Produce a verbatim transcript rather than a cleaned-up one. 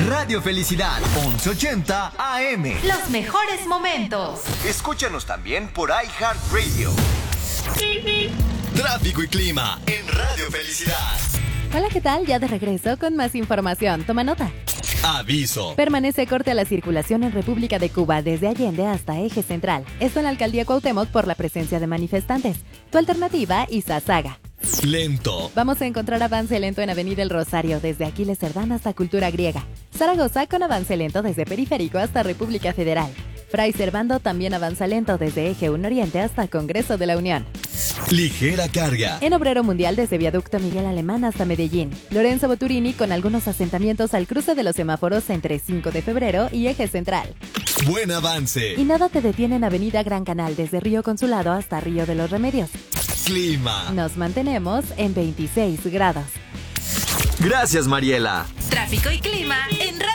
Radio Felicidad, once ochenta A M. Los mejores momentos. Escúchanos también por iHeartRadio. Tráfico y clima en Radio Felicidad. Hola, ¿qué tal? Ya de regreso con más información. Toma nota. Aviso. Permanece corte a la circulación en República de Cuba desde Allende hasta Eje Central. Esto en la alcaldía Cuauhtémoc por la presencia de manifestantes. Tu alternativa, Izazaga. Lento. Vamos a encontrar avance lento en Avenida El Rosario, desde Aquiles Cerdán hasta Cultura Griega. Zaragoza con avance lento desde Periférico hasta República Federal. Fray Servando también avanza lento desde Eje uno Oriente hasta Congreso de la Unión. Ligera carga. En Obrero Mundial desde Viaducto Miguel Alemán hasta Medellín. Lorenzo Boturini con algunos asentamientos al cruce de los semáforos entre cinco de febrero y Eje Central. Buen avance. Y nada te detiene en Avenida Gran Canal desde Río Consulado hasta Río de los Remedios. Clima. Nos mantenemos en veintiséis grados. Gracias, Mariela. Tráfico y clima en